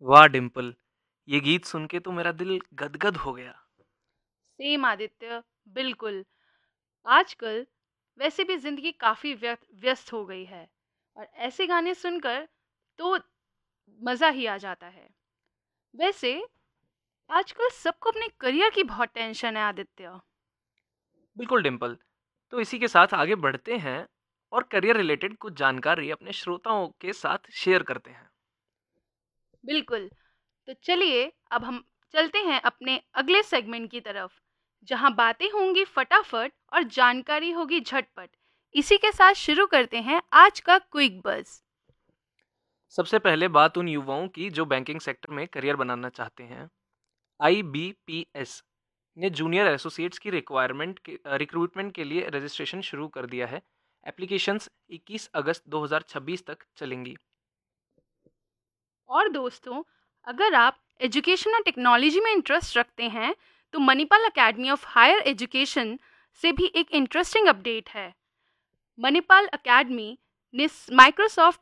वाह डिम्पल, ये गीत सुन के तो मेरा दिल गदगद हो गया। सेम आदित्य, बिल्कुल। आजकल वैसे भी जिंदगी काफी व्यस्त हो गई है और ऐसे गाने सुनकर तो मजा ही आ जाता है। वैसे आजकल सबको अपने करियर की बहुत टेंशन है आदित्य। बिल्कुल डिम्पल, तो इसी के साथ आगे बढ़ते हैं और करियर रिलेटेड कुछ जानकारी अपने श्रोताओं के साथ शेयर करते हैं। बिल्कुल। तो चलिए अब हम चलते हैं अपने अगले सेगमेंट की तरफ, जहां बातें होंगी फटाफट और जानकारी होगी झटपट। इसी के साथ शुरू करते हैं आज का क्विक बज़। सबसे पहले बात उन युवाओं की जो बैंकिंग सेक्टर में करियर बनाना चाहते हैं। IBPS ने जूनियर एसोसिएट्स की रिक्रूटमेंट के लिए रजिस्ट्रेशन शुरू कर दिया है। एप्लीकेशंस 21 अगस्त 2026 तक चलेंगी। और दोस्तों, अगर आप एजुकेशन और टेक्नोलॉजी में इंटरेस्ट रखते हैं तो Manipal academy of higher education से भी एक इंटरेस्टिंग अपडेट है। मणिपाल एकेडमी ने माइक्रोसॉफ्ट